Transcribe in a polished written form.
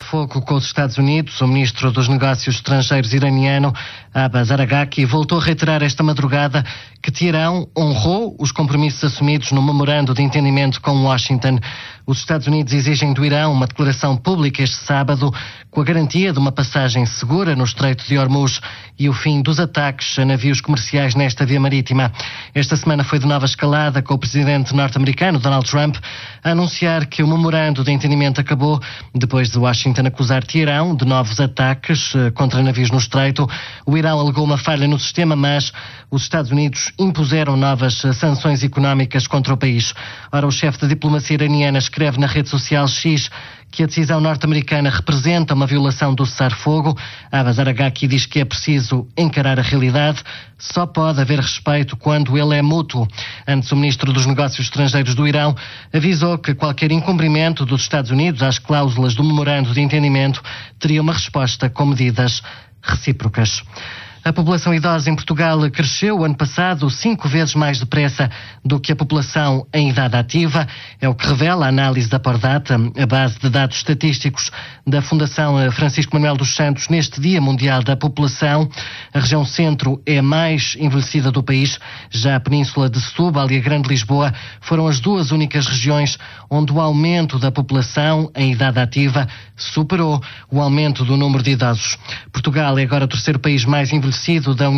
cessar-fogo com os Estados Unidos, o ministro dos Negócios Estrangeiros iraniano, Abbas Araghchi, voltou a reiterar esta madrugada que Teherão honrou os compromissos assumidos no memorando de entendimento com Washington. Os Estados Unidos exigem do Irão uma declaração pública este sábado com a garantia de uma passagem segura no Estreito de Hormuz e o fim dos ataques a navios comerciais nesta via marítima. Esta semana foi de nova escalada, com o presidente norte-americano Donald Trump a anunciar que o memorando de entendimento acabou depois de Washington acusar Teherão de novos ataques contra navios no Estreito. O Irão alegou uma falha no sistema, mas os Estados Unidos impuseram novas sanções económicas contra o país. Ora, o chefe da diplomacia iraniana escreve na rede social X que a decisão norte-americana representa uma violação do cessar-fogo. Abbas Araghchi diz que é preciso encarar a realidade. Só pode haver respeito quando ele é mútuo. Antes, o ministro dos Negócios Estrangeiros do Irão avisou que qualquer incumprimento dos Estados Unidos às cláusulas do memorando de entendimento teria uma resposta com medidas recíprocas. A população idosa em Portugal cresceu o ano passado 5 vezes mais depressa do que a população em idade ativa. É o que revela a análise da Pordata, a base de dados estatísticos da Fundação Francisco Manuel dos Santos, neste Dia Mundial da População. A região centro é a mais envelhecida do país. Já a Península de Setúbal e a Grande Lisboa foram as duas únicas regiões onde o aumento da população em idade ativa superou o aumento do número de idosos. Portugal é agora o terceiro país mais envelhecido da União